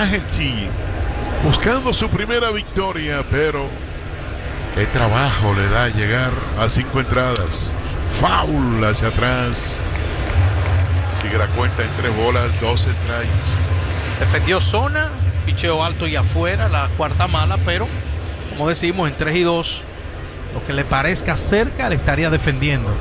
Flaherty buscando su primera victoria, pero qué trabajo le da llegar a 5 entradas. Foul hacia atrás. Sigue la cuenta en 3 bolas, 2 strikes. Defendió zona, picheo alto y afuera, la cuarta mala, pero como decimos, en 3-2, lo que le parezca cerca le estaría defendiendo.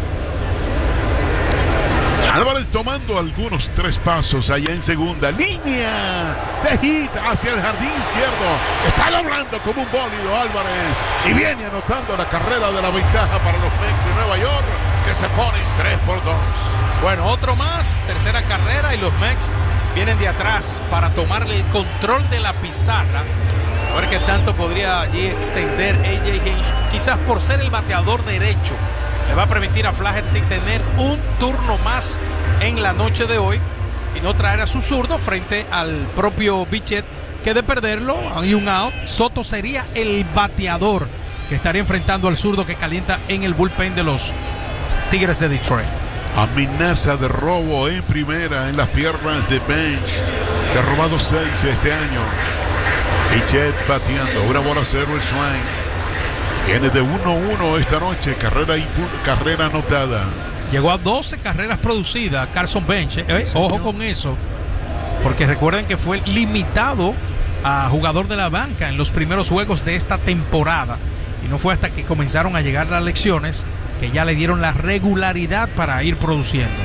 Álvarez tomando algunos 3 pasos allá en segunda. Línea de hit hacia el jardín izquierdo. Está logrando como un bólido Álvarez. Y viene anotando la carrera de la ventaja para los Mets de Nueva York, que se ponen 3-2. Bueno, otro más, tercera carrera, y los Mets vienen de atrás para tomarle el control de la pizarra. A ver qué tanto podría allí extender A.J. Hinch. Quizás por ser el bateador derecho le va a permitir a Flaherty tener un turno más en la noche de hoy y no traer a su zurdo frente al propio Bichette, que de perderlo hay un out. Soto sería el bateador que estaría enfrentando al zurdo que calienta en el bullpen de los Tigres de Detroit. Amenaza de robo en primera en las piernas de Bench. Se ha robado 6 este año. Bichette bateando, 1-0 el swing. Tiene de 1-1 esta noche, carrera anotada. Llegó a 12 carreras producidas Carson Bench. Ojo con eso, porque recuerden que fue limitado a jugador de la banca en los primeros juegos de esta temporada. Y no fue hasta que comenzaron a llegar las lecciones que ya le dieron la regularidad para ir produciendo.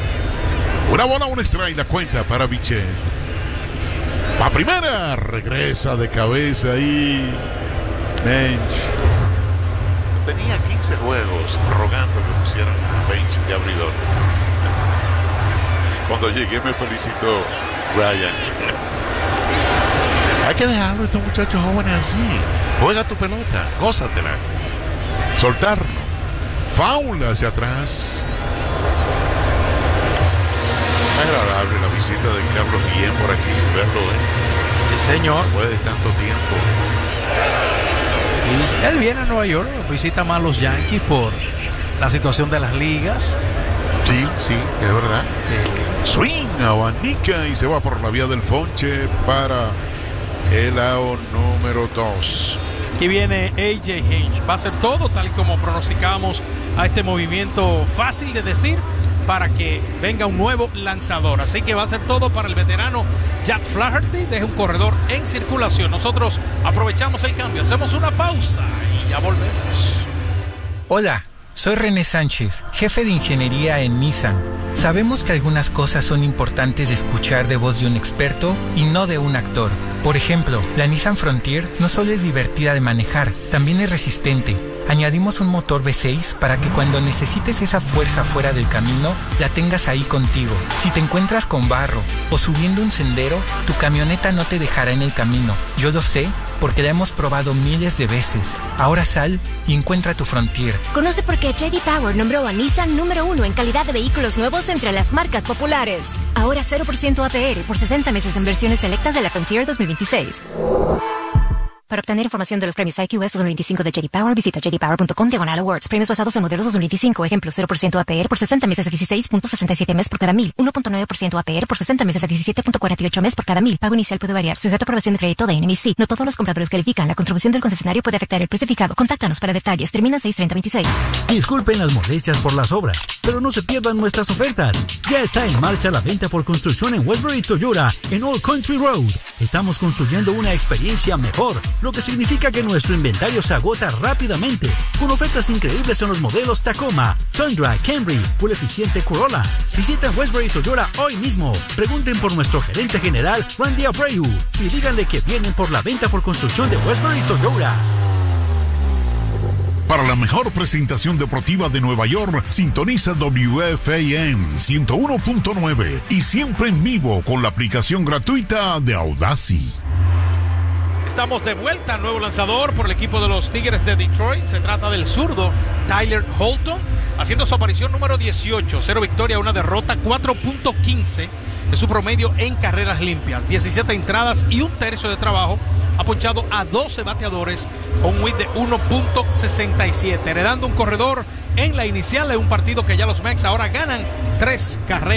1 strike la cuenta para Bichette. La primera, regresa de cabeza y Bench. Tenía 15 juegos rogando que pusieran a Bench de abridor. Cuando llegué me felicitó Ryan. Hay que dejarlo a estos muchachos jóvenes así. Juega tu pelota, gózatela. Soltarlo. Foul hacia atrás. Agradable la visita de Carlos Guillén por aquí, verlo, Sí, señor. Después de tanto tiempo. Sí, él viene a Nueva York, visita más a los Yankees por la situación de las ligas. Sí, es verdad. Swing, abanica y se va por la vía del ponche para el out número 2. Aquí viene A.J. Hinch. Va a ser todo tal y como pronosticábamos a este movimiento, fácil de decir, para que venga un nuevo lanzador. Así que va a ser todo para el veterano Jack Flaherty. Deja un corredor en circulación. Nosotros aprovechamos el cambio, hacemos una pausa y ya volvemos. Hola, soy René Sánchez, jefe de ingeniería en Nissan. Sabemos que algunas cosas son importantes de escuchar de voz de un experto y no de un actor. Por ejemplo, la Nissan Frontier no solo es divertida de manejar, también es resistente. Añadimos un motor V6 para que cuando necesites esa fuerza fuera del camino, la tengas ahí contigo. Si te encuentras con barro o subiendo un sendero, tu camioneta no te dejará en el camino. Yo lo sé porque la hemos probado miles de veces. Ahora sal y encuentra tu Frontier. Conoce por qué J.D. Power nombró a Nissan número 1 en calidad de vehículos nuevos entre las marcas populares. Ahora 0% APR por 60 meses en versiones selectas de la Frontier 2026. Para obtener información de los premios IQS 2025 de J.D. Power, visita jdpower.com/awards. Premios basados en modelos 2025. Ejemplo, 0% APR por 60 meses a 16.67 mes por cada 1000. 1.9% APR por 60 meses a 17.48 mes por cada 1000. Pago inicial puede variar, sujeto a aprobación de crédito de NMC. No todos los compradores califican. La contribución del concesionario puede afectar el precio fijado. Contáctanos para detalles. Termina 6/30/26. Disculpen las molestias por las obras, pero no se pierdan nuestras ofertas. Ya está en marcha la venta por construcción en Westbury Toyota en Old Country Road. Estamos construyendo una experiencia mejor, lo que significa que nuestro inventario se agota rápidamente, con ofertas increíbles en los modelos Tacoma, Tundra, Camry, Full Eficiente Corolla. Visiten Westbury Toyota hoy mismo. Pregunten por nuestro gerente general, Randy Abreu, y díganle que vienen por la venta por construcción de Westbury Toyota. Para la mejor presentación deportiva de Nueva York, sintoniza WFAN 101.9 y siempre en vivo con la aplicación gratuita de Audacy. Estamos de vuelta, nuevo lanzador por el equipo de los Tigres de Detroit. Se trata del zurdo Tyler Holton, haciendo su aparición número 18. 0 victoria, 1 derrota, 4.15 es su promedio en carreras limpias. 17 entradas y un tercio de trabajo. Ha ponchado a 12 bateadores con un whip de 1.67, heredando un corredor en la inicial de un partido que ya los Mets ahora ganan 3 carreras.